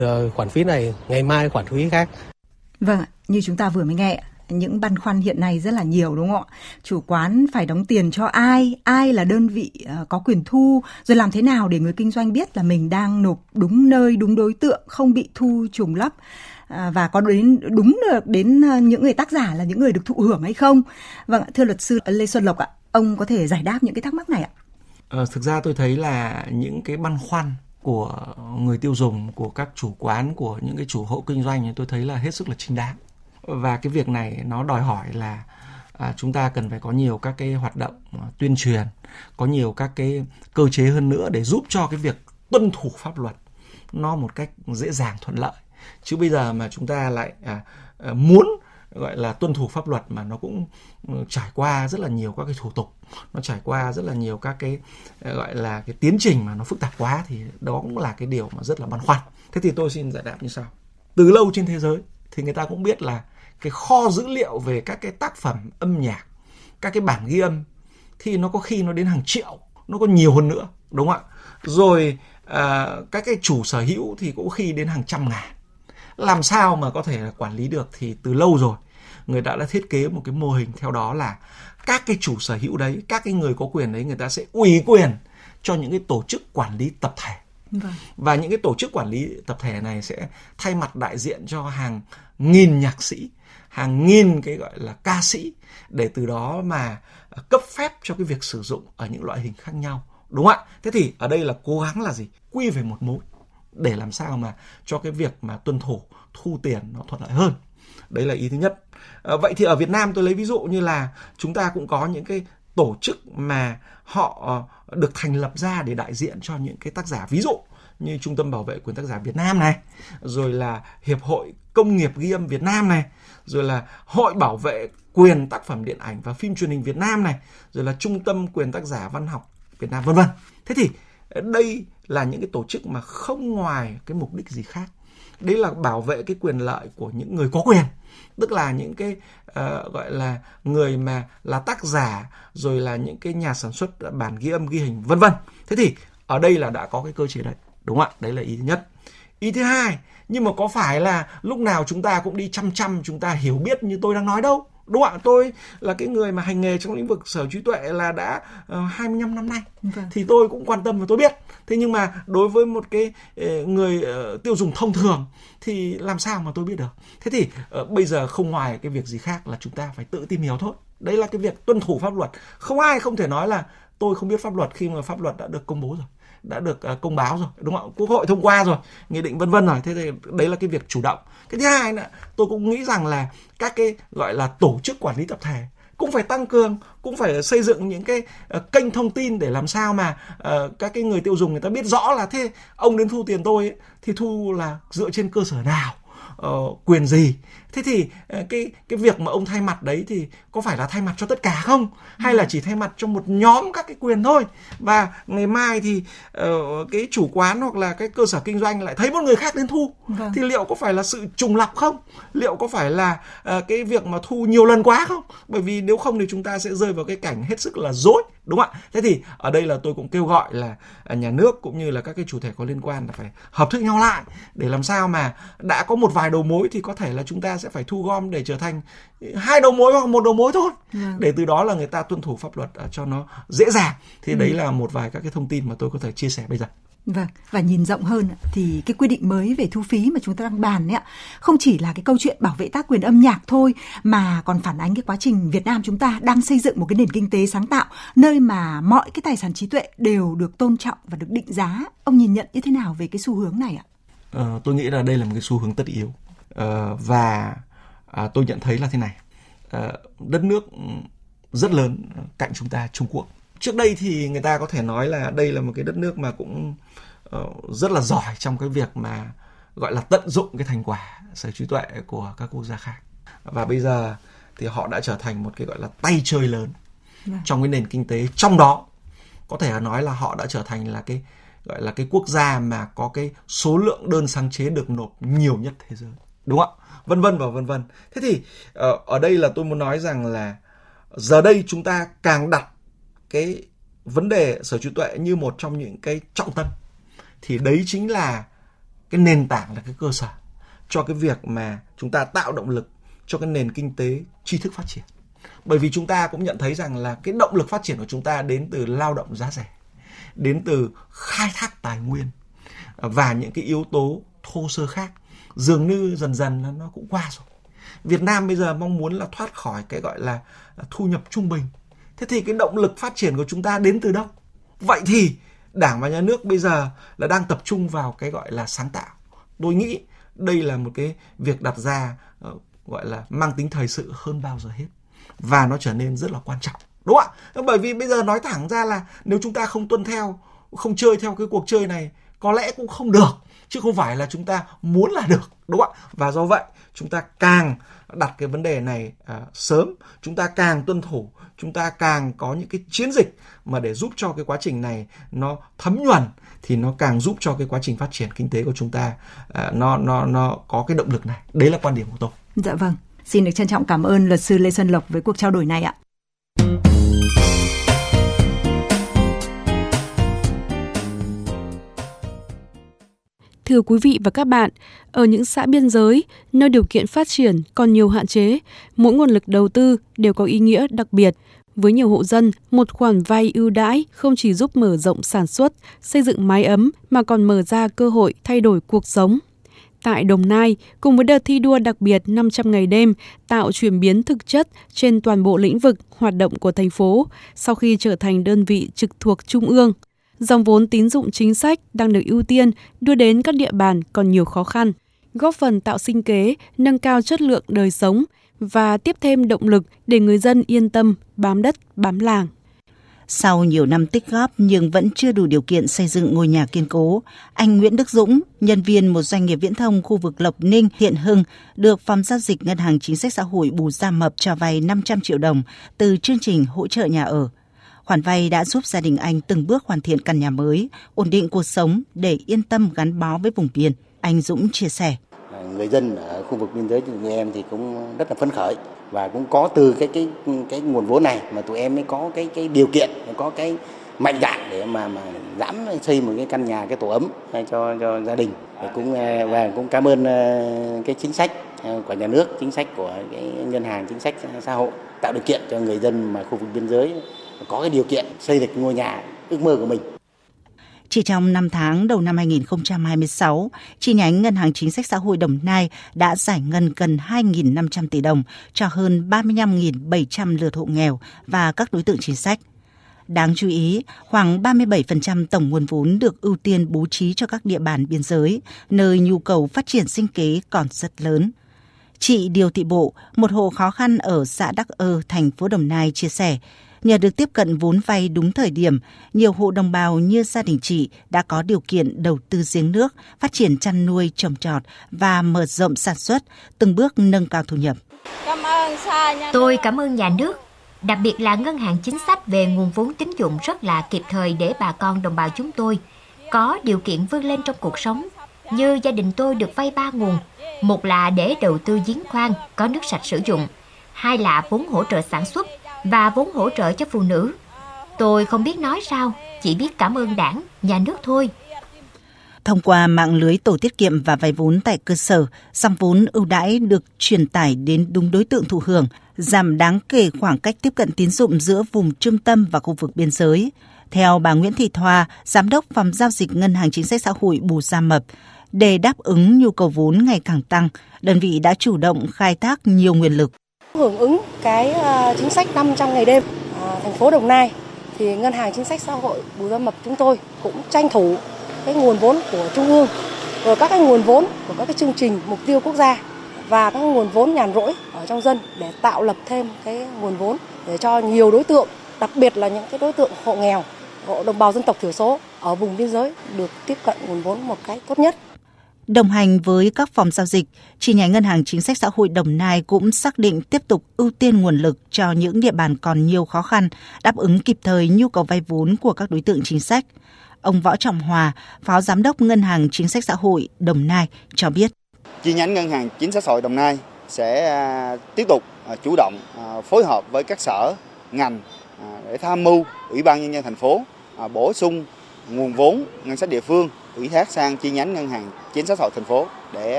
Khoản phí này, ngày mai khoản phí khác. Vâng ạ, như chúng ta vừa mới nghe, những băn khoăn hiện nay rất là nhiều đúng không ạ? Chủ quán phải đóng tiền cho ai là đơn vị có quyền thu, rồi làm thế nào để người kinh doanh biết là mình đang nộp đúng nơi, đúng đối tượng, không bị thu trùng lắp, và có đúng được đến những người tác giả là những người được thụ hưởng hay không? Vâng, thưa luật sư Lê Xuân Lộc ạ, ông có thể giải đáp những cái thắc mắc này ạ? Thực ra tôi thấy là những cái băn khoăn của người tiêu dùng, của các chủ quán, của những cái chủ hộ kinh doanh, tôi thấy là hết sức là chính đáng. Và cái việc này nó đòi hỏi là chúng ta cần phải có nhiều các cái hoạt động tuyên truyền, có nhiều các cái cơ chế hơn nữa để giúp cho cái việc tuân thủ pháp luật nó một cách dễ dàng thuận lợi. Chứ bây giờ mà chúng ta lại muốn gọi là tuân thủ pháp luật mà nó cũng trải qua rất là nhiều các cái thủ tục, nó trải qua rất là nhiều các cái gọi là cái tiến trình mà nó phức tạp quá, thì đó cũng là cái điều mà rất là băn khoăn. Thế thì tôi xin giải đáp như sau. Từ lâu trên thế giới thì người ta cũng biết là cái kho dữ liệu về các cái tác phẩm âm nhạc, các cái bản ghi âm thì nó có khi nó đến hàng triệu, nó có nhiều hơn nữa, đúng không ạ? Rồi các cái chủ sở hữu thì cũng khi đến hàng trăm ngàn. Làm sao mà có thể quản lý được? Thì từ lâu rồi người ta đã thiết kế một cái mô hình theo đó là các cái chủ sở hữu đấy, các cái người có quyền đấy, người ta sẽ ủy quyền cho những cái tổ chức quản lý tập thể. Vâng. Và những cái tổ chức quản lý tập thể này sẽ thay mặt đại diện cho hàng nghìn nhạc sĩ, hàng nghìn cái gọi là ca sĩ, để từ đó mà cấp phép cho cái việc sử dụng ở những loại hình khác nhau, đúng không ạ? Thế thì ở đây là cố gắng là gì? Quy về một mối để làm sao mà cho cái việc mà tuân thủ thu tiền nó thuận lợi hơn. Đấy là ý thứ nhất. Vậy thì ở Việt Nam tôi lấy ví dụ như là chúng ta cũng có những cái tổ chức mà họ được thành lập ra để đại diện cho những cái tác giả, ví dụ như Trung tâm Bảo vệ quyền tác giả Việt Nam này, rồi là Hiệp hội Công nghiệp ghi âm Việt Nam này, rồi là Hội Bảo vệ quyền tác phẩm điện ảnh và phim truyền hình Việt Nam này, rồi là Trung tâm Quyền tác giả văn học Việt Nam, vân vân. Thế thì đây là những cái tổ chức mà không ngoài cái mục đích gì khác. Đấy là bảo vệ cái quyền lợi của những người có quyền, tức là những cái gọi là người mà là tác giả, rồi là những cái nhà sản xuất bản ghi âm ghi hình, vân vân. Thế thì ở đây là đã có cái cơ chế đấy, đúng không ạ? Đấy là ý thứ nhất. Ý thứ hai, nhưng mà có phải là lúc nào chúng ta cũng đi chăm chúng ta hiểu biết như tôi đang nói đâu, đúng không ạ? Tôi là cái người mà hành nghề trong lĩnh vực sở hữu trí tuệ là đã 25 năm nay. Thì tôi cũng quan tâm và tôi biết. Thế nhưng mà đối với một cái người tiêu dùng thông thường thì làm sao mà tôi biết được? Thế thì bây giờ không ngoài cái việc gì khác là chúng ta phải tự tìm hiểu thôi. Đấy là cái việc tuân thủ pháp luật. Không ai không thể nói là tôi không biết pháp luật khi mà pháp luật đã được công bố rồi, đã được công báo rồi, đúng không ạ? Quốc hội thông qua rồi, nghị định vân vân rồi. Thế thì đấy là cái việc chủ động. Cái thứ hai nữa, tôi cũng nghĩ rằng là các cái gọi là tổ chức quản lý tập thể cũng phải tăng cường, cũng phải xây dựng những cái kênh thông tin để làm sao mà các cái người tiêu dùng người ta biết rõ là thế ông đến thu tiền tôi ấy, thì thu là dựa trên cơ sở nào, quyền gì. Thế thì cái việc mà ông thay mặt đấy thì có phải là thay mặt cho tất cả không? Hay là chỉ thay mặt cho một nhóm các cái quyền thôi? Và ngày mai thì cái chủ quán hoặc là cái cơ sở kinh doanh lại thấy một người khác đến thu. Vâng. Thì liệu có phải là sự trùng lặp không? Liệu có phải là cái việc mà thu nhiều lần quá không? Bởi vì nếu không thì chúng ta sẽ rơi vào cái cảnh hết sức là rối, đúng không ạ? Thế thì ở đây là tôi cũng kêu gọi là nhà nước cũng như là các cái chủ thể có liên quan là phải hợp thức nhau lại, để làm sao mà đã có một vài đầu mối thì có thể là chúng ta sẽ phải thu gom để trở thành 2 đầu mối hoặc 1 đầu mối thôi. Để từ đó là người ta tuân thủ pháp luật cho nó dễ dàng. Thì đấy là một vài các cái thông tin mà tôi có thể chia sẻ bây giờ. Vâng, và nhìn rộng hơn thì cái quy định mới về thu phí mà chúng ta đang bàn ấy ạ, không chỉ là cái câu chuyện bảo vệ tác quyền âm nhạc thôi, mà còn phản ánh cái quá trình Việt Nam chúng ta đang xây dựng một cái nền kinh tế sáng tạo, nơi mà mọi cái tài sản trí tuệ đều được tôn trọng và được định giá. Ông nhìn nhận như thế nào về cái xu hướng này ạ? Tôi nghĩ là đây là một cái xu hướng tất yếu. Và tôi nhận thấy là thế này, đất nước rất lớn cạnh chúng ta, Trung Quốc. Trước đây thì người ta có thể nói là đây là một cái đất nước mà cũng rất là giỏi trong cái việc mà gọi là tận dụng cái thành quả sở hữu trí tuệ của các quốc gia khác. Và bây giờ thì họ đã trở thành một cái gọi là tay chơi lớn trong cái nền kinh tế. Trong đó có thể nói là họ đã trở thành là cái gọi là cái quốc gia mà có cái số lượng đơn sáng chế được nộp nhiều nhất thế giới, đúng không ạ? Vân vân và vân vân. Thế thì ở đây là tôi muốn nói rằng là giờ đây chúng ta càng đặt cái vấn đề sở hữu trí tuệ như một trong những cái trọng tâm, thì đấy chính là cái nền tảng, là cái cơ sở cho cái việc mà chúng ta tạo động lực cho cái nền kinh tế tri thức phát triển. Bởi vì chúng ta cũng nhận thấy rằng là cái động lực phát triển của chúng ta đến từ lao động giá rẻ, đến từ khai thác tài nguyên và những cái yếu tố thô sơ khác. Dường như dần dần nó cũng qua rồi. Việt Nam bây giờ mong muốn là thoát khỏi cái gọi là thu nhập trung bình. Thế thì cái động lực phát triển của chúng ta đến từ đâu? Vậy thì Đảng và Nhà nước bây giờ là đang tập trung vào cái gọi là sáng tạo. Tôi nghĩ đây là một cái việc đặt ra gọi là mang tính thời sự hơn bao giờ hết. Và nó trở nên rất là quan trọng. Đúng không ạ? Bởi vì bây giờ nói thẳng ra là nếu chúng ta không tuân theo, không chơi theo cái cuộc chơi này, có lẽ cũng không được. Chứ không phải là chúng ta muốn là được. Đúng không ạ? Và do vậy, chúng ta càng đặt cái vấn đề này sớm, chúng ta càng tuân thủ, chúng ta càng có những cái chiến dịch mà để giúp cho cái quá trình này nó thấm nhuần, thì nó càng giúp cho cái quá trình phát triển kinh tế của chúng ta nó có cái động lực này. Đấy là quan điểm của tôi. Dạ vâng. Xin được trân trọng cảm ơn luật sư Lê Xuân Lộc với cuộc trao đổi này ạ. Thưa quý vị và các bạn, ở những xã biên giới, nơi điều kiện phát triển còn nhiều hạn chế, mỗi nguồn lực đầu tư đều có ý nghĩa đặc biệt. Với nhiều hộ dân, một khoản vay ưu đãi không chỉ giúp mở rộng sản xuất, xây dựng mái ấm mà còn mở ra cơ hội thay đổi cuộc sống. Tại Đồng Nai, cùng với đợt thi đua đặc biệt 500 ngày đêm tạo chuyển biến thực chất trên toàn bộ lĩnh vực hoạt động của thành phố sau khi trở thành đơn vị trực thuộc Trung ương, dòng vốn tín dụng chính sách đang được ưu tiên đưa đến các địa bàn còn nhiều khó khăn, góp phần tạo sinh kế, nâng cao chất lượng đời sống và tiếp thêm động lực để người dân yên tâm bám đất, bám làng. Sau nhiều năm tích góp nhưng vẫn chưa đủ điều kiện xây dựng ngôi nhà kiên cố, anh Nguyễn Đức Dũng, nhân viên một doanh nghiệp viễn thông khu vực Lộc Ninh, Thiện Hưng, được Phòng Giao dịch Ngân hàng Chính sách Xã hội Bù Gia Mập cho vay 500 triệu đồng từ chương trình hỗ trợ nhà ở. Khoản vay đã giúp gia đình anh từng bước hoàn thiện căn nhà mới, ổn định cuộc sống để yên tâm gắn bó với vùng biên. Anh Dũng chia sẻ. Người dân ở khu vực biên giới như tụi em thì cũng rất là phấn khởi, và cũng có từ cái nguồn vốn này mà tụi em mới có cái điều kiện, có cái mạnh dạn để mà dám xây một cái căn nhà, cái tổ ấm cho gia đình. Và cũng cảm ơn cái chính sách của nhà nước, chính sách của cái ngân hàng chính sách xã hội tạo điều kiện cho người dân mà khu vực biên giới có cái điều kiện xây được ngôi nhà ước mơ của mình. Chỉ trong 5 tháng đầu năm 2026, chi nhánh Ngân hàng Chính sách Xã hội Đồng Nai đã giải ngân gần 2.500 tỷ đồng cho hơn 35.700 lượt hộ nghèo và các đối tượng chính sách. Đáng chú ý, khoảng 37% tổng nguồn vốn được ưu tiên bố trí cho các địa bàn biên giới, nơi nhu cầu phát triển sinh kế còn rất lớn. Chị Điều Thị Bộ, một hộ khó khăn ở xã Đắc Ơ, thành phố Đồng Nai chia sẻ, nhờ được tiếp cận vốn vay đúng thời điểm, nhiều hộ đồng bào như gia đình chị đã có điều kiện đầu tư giếng nước, phát triển chăn nuôi, trồng trọt và mở rộng sản xuất, từng bước nâng cao thu nhập. Tôi cảm ơn nhà nước, đặc biệt là Ngân hàng Chính sách về nguồn vốn tín dụng rất là kịp thời để bà con đồng bào chúng tôi có điều kiện vươn lên trong cuộc sống. Như gia đình tôi được vay 3 nguồn, một là để đầu tư giếng khoan có nước sạch sử dụng, hai là vốn hỗ trợ sản xuất và vốn hỗ trợ cho phụ nữ. Tôi không biết nói sao, chỉ biết cảm ơn Đảng, nhà nước thôi. Thông qua mạng lưới tổ tiết kiệm và vay vốn tại cơ sở, dòng vốn ưu đãi được truyền tải đến đúng đối tượng thụ hưởng, giảm đáng kể khoảng cách tiếp cận tín dụng giữa vùng trung tâm và khu vực biên giới. Theo bà Nguyễn Thị Thoa, Giám đốc Phòng Giao dịch Ngân hàng Chính sách Xã hội Bù Gia Mập, để đáp ứng nhu cầu vốn ngày càng tăng, đơn vị đã chủ động khai thác nhiều nguồn lực. Hưởng ứng cái chính sách 500 ngày đêm thành phố Đồng Nai, thì Ngân hàng Chính sách Xã hội Bù Gia Mập chúng tôi cũng tranh thủ cái nguồn vốn của Trung ương, rồi các cái nguồn vốn của các cái chương trình mục tiêu quốc gia và các nguồn vốn nhàn rỗi ở trong dân để tạo lập thêm cái nguồn vốn để cho nhiều đối tượng, đặc biệt là những cái đối tượng hộ nghèo, hộ đồng bào dân tộc thiểu số ở vùng biên giới được tiếp cận nguồn vốn một cách tốt nhất. Đồng hành với các phòng giao dịch, chi nhánh Ngân hàng Chính sách Xã hội Đồng Nai cũng xác định tiếp tục ưu tiên nguồn lực cho những địa bàn còn nhiều khó khăn, đáp ứng kịp thời nhu cầu vay vốn của các đối tượng chính sách. Ông Võ Trọng Hòa, Phó Giám đốc Ngân hàng Chính sách Xã hội Đồng Nai cho biết. Chi nhánh Ngân hàng Chính sách Xã hội Đồng Nai sẽ tiếp tục chủ động phối hợp với các sở, ngành để tham mưu Ủy ban Nhân dân thành phố bổ sung nguồn vốn ngân sách địa phương ủy thác sang chi nhánh ngân hàng chính sách xã hội thành phố để